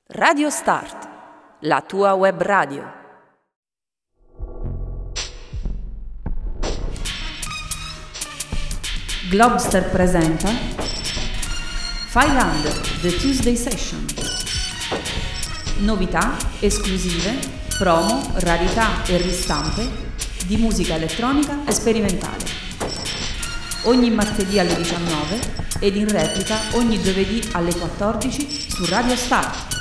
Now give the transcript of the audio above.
Radio Start, la tua web radio. Globster presenta File Under, The Tuesday Session. Novità, esclusive, promo, rarità e ristampe di musica elettronica e sperimentale. Ogni martedì alle 19 ed in replica ogni giovedì alle 14 su Radio Start.